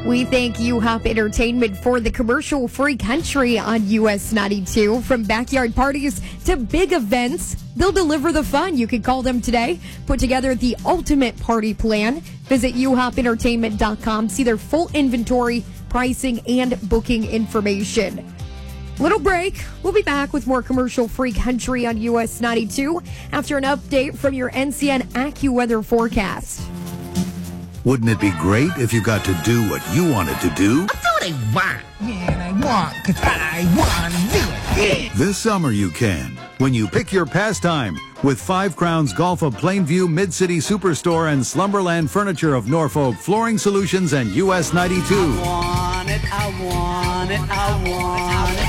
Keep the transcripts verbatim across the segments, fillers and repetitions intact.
We thank U-Hop Entertainment for the commercial-free country on U S ninety-two. From backyard parties to big events, they'll deliver the fun. You can call them today. Put together the ultimate party plan. Visit U hop entertainment dot com. See their full inventory, pricing, and booking information. Little break. We'll be back with more commercial-free country on U S ninety-two after an update from your N C N AccuWeather forecast. Wouldn't it be great if you got to do what you wanted to do? That's what I want. Yeah, and I want because I want to do it. Yeah. This summer you can, when you pick your pastime with Five Crowns Golf of Plainview, Mid-City Superstore, and Slumberland Furniture of Norfolk, Flooring Solutions, and U S ninety-two. I want it, I want it, I want it, I want it.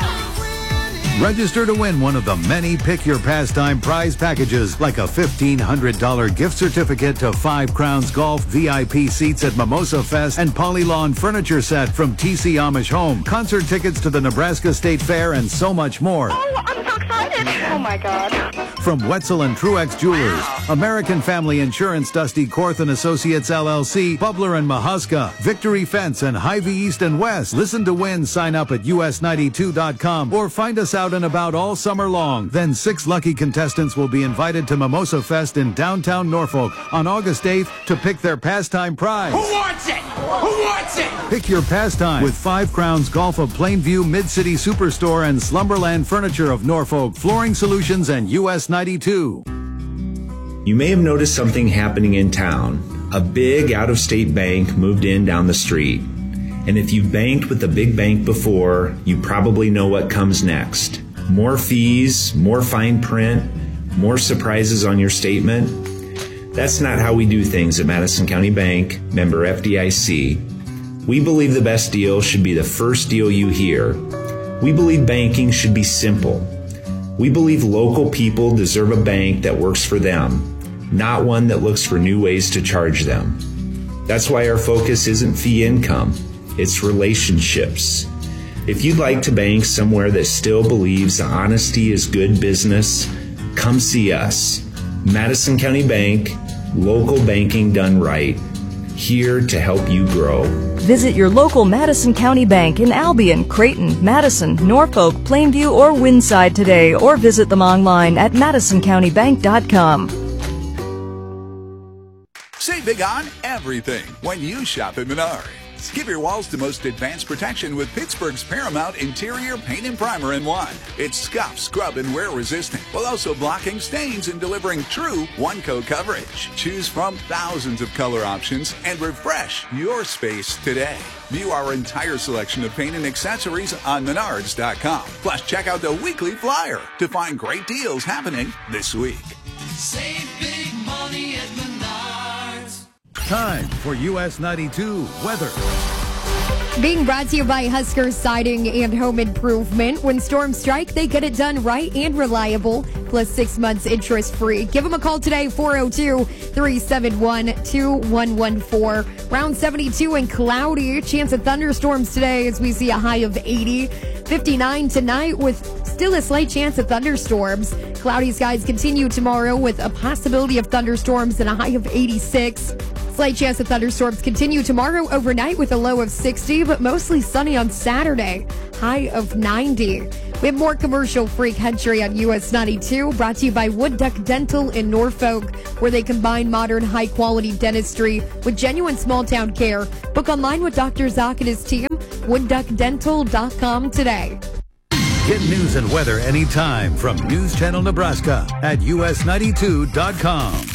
Register to win one of the many Pick Your Pastime prize packages, like a fifteen hundred dollars gift certificate to Five Crowns Golf, V I P seats at Mimosa Fest, and Polylawn furniture set from T C Amish Home, concert tickets to the Nebraska State Fair, and so much more. Oh, I'm so excited. Oh, my God. From Wetzel and Truex Jewelers, wow. American Family Insurance, Dusty Korth and Associates L L C, Bubler and Mahuska, Victory Fence, and Hy-Vee East and West. Listen to win. Sign up at U S ninety-two dot com or find us out and about all summer long. Then six lucky contestants will be invited to Mimosa Fest in downtown Norfolk on August eighth to pick their pastime prize. Who wants it? Who wants it? Pick your pastime with Five Crowns Golf of Plainview, Mid-City Superstore, and Slumberland Furniture of Norfolk, Flooring Solutions, and U S ninety-two. You may have noticed something happening in town. A big out-of-state bank moved in down the street. And if you've banked with a big bank before, you probably know what comes next. More fees, more fine print, more surprises on your statement. That's not how we do things at Madison County Bank, member F D I C. We believe the best deal should be the first deal you hear. We believe banking should be simple. We believe local people deserve a bank that works for them, not one that looks for new ways to charge them. That's why our focus isn't fee income, it's relationships. If you'd like to bank somewhere that still believes honesty is good business, come see us. Madison County Bank, local banking done right. Here to help you grow. Visit your local Madison County Bank in Albion, Creighton, Madison, Norfolk, Plainview, or Windside today, or visit them online at madison county bank dot com. Save big on everything when you shop at Menards. Give your walls the most advanced protection with Pittsburgh's Paramount Interior Paint and Primer in one. It's scuff, scrub, and wear resistant, while also blocking stains and delivering true one-coat coverage. Choose from thousands of color options and refresh your space today. View our entire selection of paint and accessories on menards dot com. Plus, check out the weekly flyer to find great deals happening this week. Save big money at Menards. Time for U S ninety-two weather. Being brought to you by Husker Siding and Home Improvement. When storms strike, they get it done right and reliable, plus six months interest-free. Give them a call today, four oh two, three seven one, two one one four. Round seventy-two and cloudy. Chance of thunderstorms today as we see a high of eighty. fifty-nine tonight with still a slight chance of thunderstorms. Cloudy skies continue tomorrow with a possibility of thunderstorms and a high of eighty-six. Slight chance of thunderstorms continue tomorrow overnight with a low of sixty, but mostly sunny on Saturday, high of ninety. We have more commercial-free country on U S ninety-two, brought to you by Wood Duck Dental in Norfolk, where they combine modern, high-quality dentistry with genuine small-town care. Book online with Doctor Zock and his team, wood duck dental dot com today. Get news and weather anytime from News Channel Nebraska at U S ninety-two dot com.